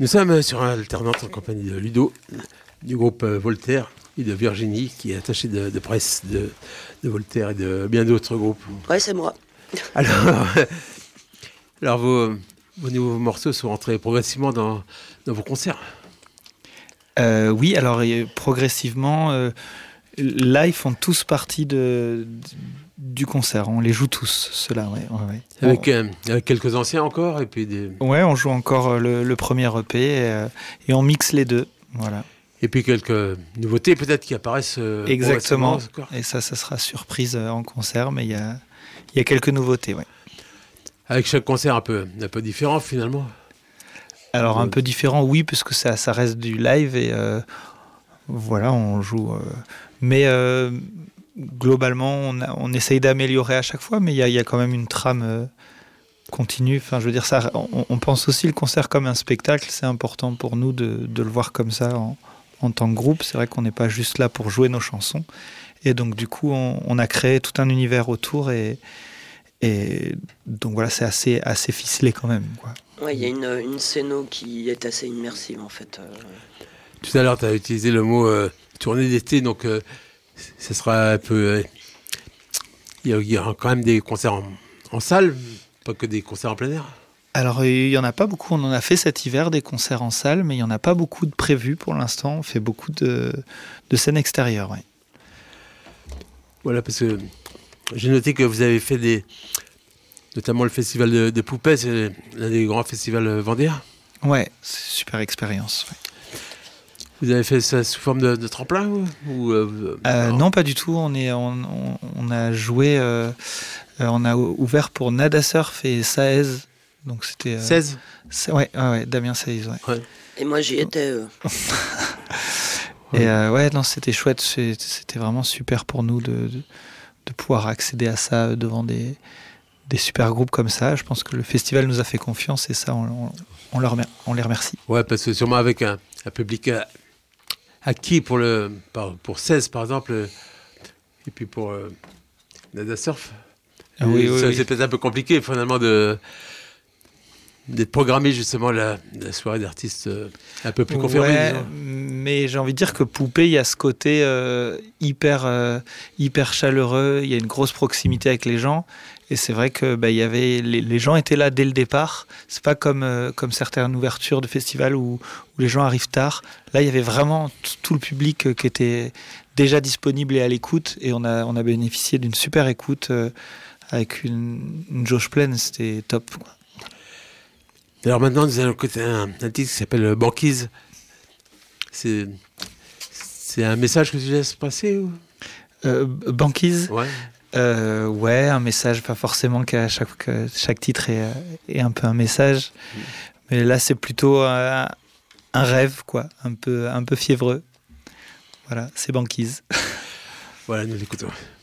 Nous sommes sur un alternante en compagnie de Ludo, du groupe Voltaire, et de Virginie, qui est attachée de presse de Voltaire et de bien d'autres groupes. Ouais, c'est moi. Alors vos nouveaux morceaux sont rentrés progressivement dans vos concerts. Oui, alors progressivement, là, ils font tous partie du concert. On les joue tous, ceux-là. Ouais. Avec quelques anciens encore et puis des... Ouais, on joue encore le premier EP et on mixe les deux. Voilà. Et puis quelques nouveautés peut-être qui apparaissent. Exactement. Et ça sera surprise en concert, mais il y a quelques nouveautés. Ouais. Avec chaque concert un peu différent finalement. Alors un peu différent, oui, parce que ça reste du live et voilà, on joue. Mais globalement, on essaye d'améliorer à chaque fois, mais il y a quand même une trame continue. Enfin, je veux dire, ça, on pense aussi le concert comme un spectacle. C'est important pour nous de le voir comme ça en tant que groupe. C'est vrai qu'on n'est pas juste là pour jouer nos chansons. Et donc, du coup, on a créé tout un univers autour et donc voilà, c'est assez ficelé quand même, quoi. Ouais, il y a une scéno qui est assez immersive en fait. Tout à l'heure, tu as utilisé le mot tournée d'été, donc ce sera un peu. Il y aura quand même des concerts en salle, pas que des concerts en plein air. Alors, il n'y en a pas beaucoup. On en a fait cet hiver des concerts en salle, mais il n'y en a pas beaucoup de prévus pour l'instant. On fait beaucoup de scènes extérieures. Ouais. Voilà, parce que j'ai noté que vous avez fait notamment le festival de Poupée, c'est l'un des grands festivals vendéens. Ouais, c'est une super expérience. Ouais. Vous avez fait ça sous forme de tremplin non, pas du tout. On a joué, on a ouvert pour Nada Surf et Saez. Donc c'était 16 ouais, Damien Saez. Ouais. Et moi j'y étais. Et non, c'était chouette. C'était vraiment super pour nous de pouvoir accéder à ça devant des super groupes comme ça. Je pense que le festival nous a fait confiance et ça, on les remercie. Ouais, parce que sûrement avec un public acquis pour 16 par exemple, et puis pour Nada Surf. Oui. C'est peut-être un peu compliqué finalement d'être programmé justement la soirée d'artistes un peu plus confirmée. Ouais, mais j'ai envie de dire que Poupée, il y a ce côté hyper chaleureux, il y a une grosse proximité avec les gens. Et c'est vrai que il y avait les gens étaient là dès le départ. C'est pas comme certaines ouvertures de festivals où les gens arrivent tard. Là, il y avait vraiment tout le public qui était déjà disponible et à l'écoute. Et on a bénéficié d'une super écoute avec une jauge pleine. C'était top, quoi. Alors maintenant, nous allons écouter un titre qui s'appelle Banquise. C'est un message que tu laisses passer ou Banquise. Ouais. Ouais, un message, pas forcément qu'à chaque titre est un peu un message, mais là c'est plutôt un rêve, quoi, un peu fiévreux. Voilà, c'est Banquise. Voilà, nous l'écoutons.